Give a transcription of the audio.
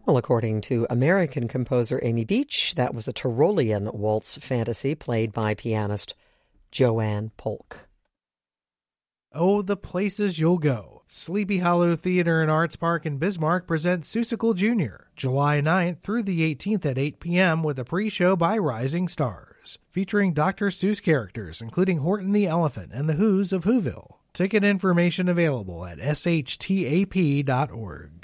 Well, according to American composer Amy Beach, that was a Tyrolean waltz fantasy played by pianist Joanne Polk. Oh, the places you'll go. Sleepy Hollow Theater and Arts Park in Bismarck presents Seussical Jr., July 9th through the 18th at 8 p.m. with a pre-show by Rising Stars, featuring Dr. Seuss characters including Horton the Elephant and the Who's of Whoville. Ticket information available at shtap.org.